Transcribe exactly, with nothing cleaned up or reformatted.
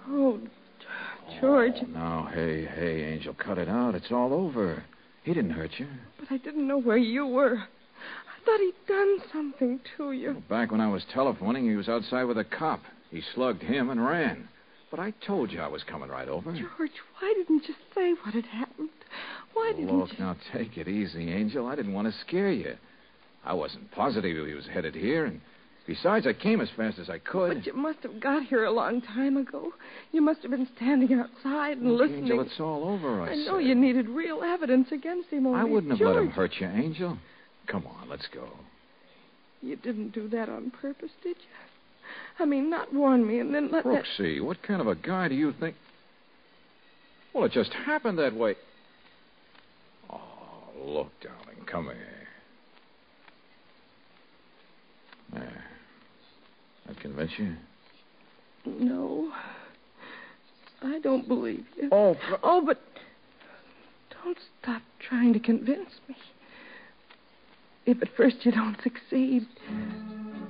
Oh, George. Oh, now, hey, hey, Angel, cut it out. It's all over. He didn't hurt you. But I didn't know where you were. I thought he'd done something to you. Well, back when I was telephoning, he was outside with a cop. He slugged him and ran. But I told you I was coming right over. George, why didn't you say what had happened? Why didn't Look, you... now, take it easy, Angel. I didn't want to scare you. I wasn't positive he was headed here, and besides, I came as fast as I could. But you must have got here a long time ago. You must have been standing outside and Look, listening. Angel, it's all over, I, I know said. you needed real evidence against him. Only I wouldn't have George, let him hurt you, Angel. Come on, let's go. You didn't do that on purpose, did you? I mean, not warn me and then let that... Brooksy, what kind of a guy do you think... Well, it just happened that way. Oh, look, darling, come here. There. That convince you? No. I don't believe you. Oh, for... Oh, but don't stop trying to convince me. If at first you don't succeed,